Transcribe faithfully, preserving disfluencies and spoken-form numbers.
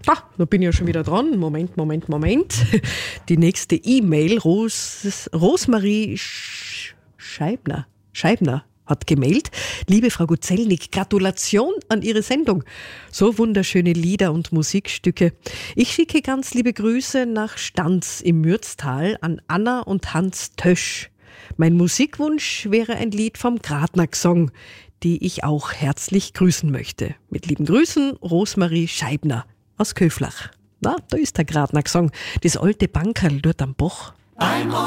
Ah, da bin ich ja schon wieder dran. Moment, Moment, Moment. Die nächste E-Mail, Ros- Rosmarie Sch- Scheibner, Scheibner hat gemailt. Liebe Frau Gutzelnig, Gratulation an Ihre Sendung. So wunderschöne Lieder und Musikstücke. Ich schicke ganz liebe Grüße nach Stanz im Mürztal an Anna und Hans Tösch. Mein Musikwunsch wäre ein Lied vom Gradnack-Song, die ich auch herzlich grüßen möchte. Mit lieben Grüßen, Rosmarie Scheibner aus Köflach. Na, da ist der Gradnack-Song. Das alte Bankerl dort am Bach.